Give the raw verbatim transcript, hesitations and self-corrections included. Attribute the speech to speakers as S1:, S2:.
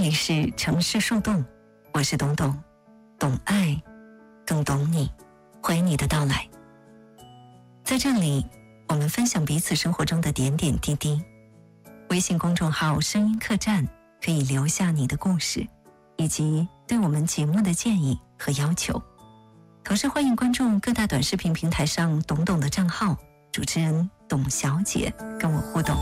S1: 里是城市树洞，我是董董，懂爱更懂你，欢迎你的到来。在这里我们分享彼此生活中的点点滴滴。微信公众号声音客栈可以留下你的故事以及对我们节目的建议和要求，同时欢迎关注各大短视频平台上董董的账号，主持人董小姐跟我互动。